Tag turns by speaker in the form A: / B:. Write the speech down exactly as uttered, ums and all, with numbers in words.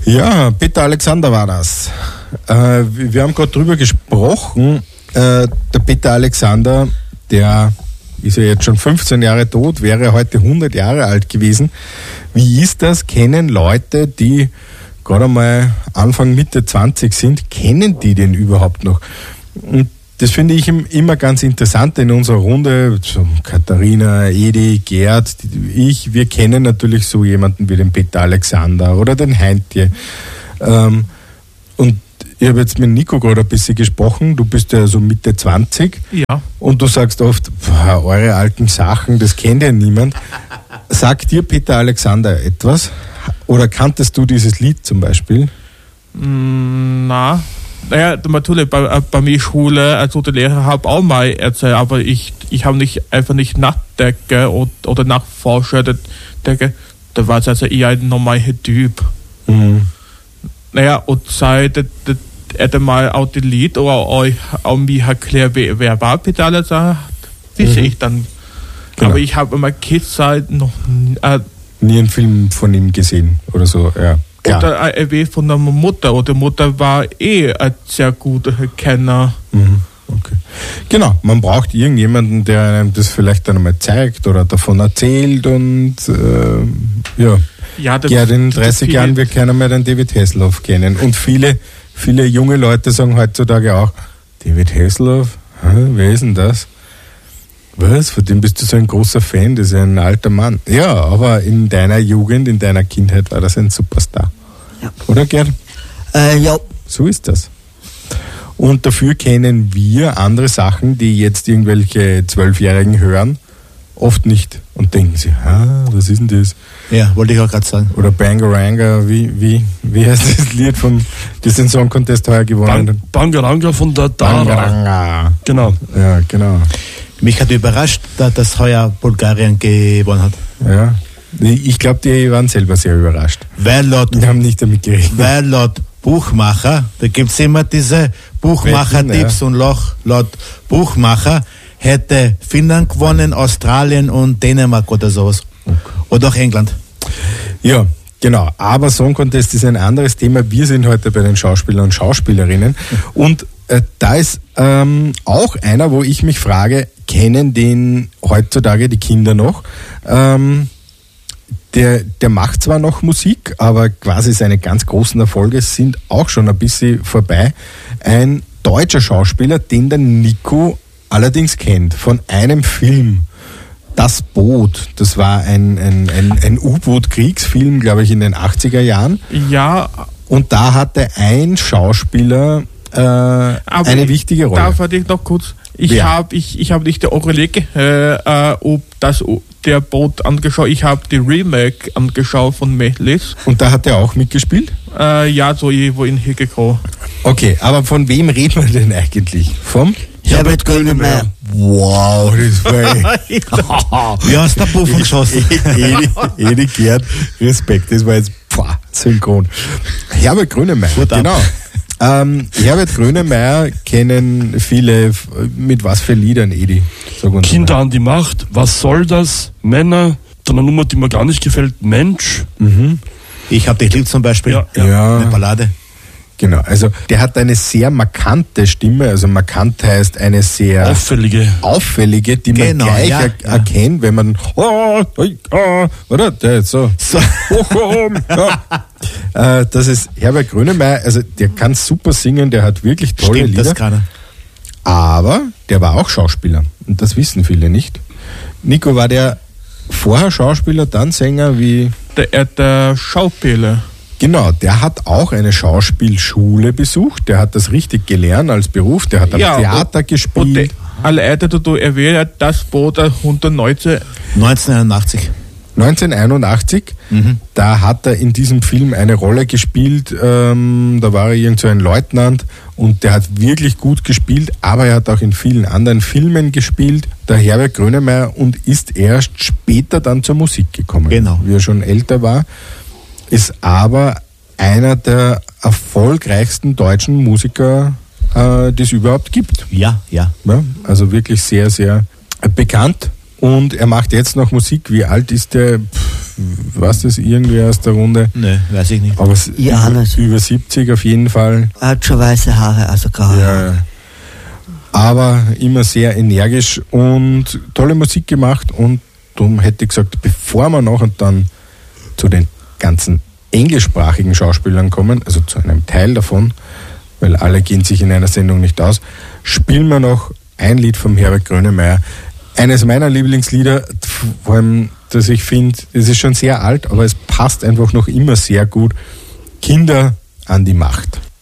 A: Ja, Peter Alexander war das. Äh, wir haben gerade drüber gesprochen. Äh, der Peter Alexander, der ist ja jetzt schon fünfzehn Jahre tot, wäre heute hundert Jahre alt gewesen. Wie ist das? Kennen Leute, die gerade mal Anfang, Mitte zwanzig sind, kennen die den überhaupt noch? Und das finde ich immer ganz interessant in unserer Runde. So Katharina, Edi, Gerd, ich, wir kennen natürlich so jemanden wie den Peter Alexander oder den Heintje. Ähm, und ich habe jetzt mit Nico gerade ein bisschen gesprochen. Du bist ja so Mitte zwanzig.
B: Ja.
A: Und du sagst oft, boah, eure alten Sachen, das kennt ja niemand. Sagt dir Peter Alexander etwas? Oder kanntest du dieses Lied zum Beispiel?
B: Mm, na. Naja, natürlich, bei, bei mir Schule, also der Lehrer hat auch mal erzählt, aber ich, ich habe nicht einfach nicht nachdenken oder, oder nachforschen, denke, da war es also eher ein normaler Typ.
A: Mhm.
B: Naja, und seit er dann mal auch die Lied oder euch auch mir erklärt, wer, wer war Peter Alexander, wisse mhm. ich dann. Genau. Aber ich habe immer Kids-Zeit noch äh,
A: nie einen Film von ihm gesehen oder so, ja. Ja.
B: Oder ein R W von der Mutter. Oder die Mutter war eh ein sehr guter Kenner.
A: Mhm. Okay. Genau, man braucht irgendjemanden, der einem das vielleicht dann einmal zeigt oder davon erzählt und äh, ja.
B: Ja, das,
A: ja, in dreißig Jahren wird keiner mehr den David Hasselhoff kennen. Und viele, viele junge Leute sagen heutzutage auch, David Hasselhoff? Hä, wer ist denn das? Was? Von dem bist du so ein großer Fan, das ist ein alter Mann. Ja, aber in deiner Jugend, in deiner Kindheit war das ein Superstar.
C: Ja.
A: Oder, Gerd?
C: Äh, ja.
A: So ist das. Und dafür kennen wir andere Sachen, die jetzt irgendwelche Zwölfjährigen hören, oft nicht und denken sie, ah, was ist denn das?
C: Ja, wollte ich auch gerade sagen.
A: Oder Bangaranga, wie, wie, wie heißt das Lied von, das den Song Contest heuer gewonnen hat?
D: Bang, Bangaranga von der Dara.
A: Bangaranga.
D: Genau.
A: Ja, genau.
C: Mich hat überrascht, dass heuer Bulgarien gewonnen hat.
A: Ja, ich glaube, die waren selber sehr überrascht.
C: Weil laut,
A: die haben nicht damit gerechnet.
C: Weil laut Buchmacher, da gibt es immer diese Buchmacher-Tipps ja. Und Loch, laut Buchmacher hätte Finnland gewonnen, Australien und Dänemark oder sowas. Okay. Oder auch England.
A: Ja, genau. Aber Song Contest ist ein anderes Thema. Wir sind heute bei den Schauspielern und Schauspielerinnen. Und äh, da ist ähm, auch einer, wo ich mich frage, kennen den heutzutage die Kinder noch? Ähm, der, der macht zwar noch Musik, aber quasi seine ganz großen Erfolge sind auch schon ein bisschen vorbei. Ein deutscher Schauspieler, den der Nico allerdings kennt, von einem Film. Das Boot, das war ein, ein, ein, ein U-Boot-Kriegsfilm, glaube ich, in den achtziger Jahren.
B: Ja.
A: Und da hatte ein Schauspieler äh, eine wichtige Rolle.
B: Darf ich noch kurz? Ich
A: ja.
B: habe ich, ich hab nicht der Original, äh, äh, ob das der Boot angeschaut. Ich habe die Remake angeschaut von Mehlis.
A: Und da hat er auch mitgespielt?
B: Äh, ja, so irgendwo in Hegeko.
A: Okay, aber von wem reden wir denn eigentlich? Vom?
C: Herbert Grönemeyer.
A: Wow, das war
C: Wie hast du den Puffen geschossen?
A: Edi, Edi Gerd, Respekt, das war jetzt pfah, synchron. Herbert Grönemeyer, genau. Ähm, Herbert Grönemeyer kennen viele, mit was für Liedern, Edi?
D: Kinder an die Macht, was soll das? Männer, dann eine Nummer, die mir gar nicht gefällt, Mensch.
A: Mhm.
C: Ich habe dich lieb zum Beispiel,
D: ja,
A: ja. ja.
C: eine Ballade.
A: Genau, also der hat eine sehr markante Stimme, also markant heißt eine sehr
D: auffällige,
A: auffällige die
C: genau,
A: man gleich
C: ja,
A: er-
C: ja.
A: erkennt, wenn man oh, oh, oder der ist so,
C: so.
A: ja. äh, das ist Herbert Grönemeyer, also der kann super singen, der hat wirklich tolle
C: Stimmt,
A: Lieder,
C: das kann er.
A: aber der war auch Schauspieler und das wissen viele nicht. Nico, war der vorher Schauspieler, dann Sänger wie?
B: Der, der Schauspieler.
A: Genau, der hat auch eine Schauspielschule besucht, der hat das richtig gelernt als Beruf, der hat am
B: ja,
A: Theater
B: und,
A: gespielt.
B: Und der, alle du, du erwähnt, das Boot hundertneunzehn
C: neunzehnhunderteinundachtzig
A: neunzehnhunderteinundachtzig,
C: mhm.
A: da hat er in diesem Film eine Rolle gespielt, ähm, da war er irgend so ein Leutnant und der hat wirklich gut gespielt, aber er hat auch in vielen anderen Filmen gespielt, der Herbert Grönemeyer, und ist erst später dann zur Musik gekommen,
C: genau.
A: wie er schon älter war. Ist aber einer der erfolgreichsten deutschen Musiker, äh, die es überhaupt gibt.
C: Ja, ja.
A: ja. Also wirklich sehr, sehr bekannt. Und er macht jetzt noch Musik. Wie alt ist der? Pff, weiß das irgendwer aus der Runde?
C: Nee, weiß ich nicht.
A: Aber es
E: Ich auch
A: über,
E: nicht.
A: über siebzig auf jeden Fall.
E: Er hat schon weiße Haare, also graue Haare.
A: Ja, aber immer sehr energisch und tolle Musik gemacht und darum hätte ich gesagt, bevor wir noch und dann zu den ganzen englischsprachigen Schauspielern kommen, also zu einem Teil davon, weil alle gehen sich in einer Sendung nicht aus, spielen wir noch ein Lied vom Herbert Grönemeyer. Eines meiner Lieblingslieder, vor allem, dass ich finde, es ist schon sehr alt, aber es passt einfach noch immer sehr gut. Kinder an die Macht.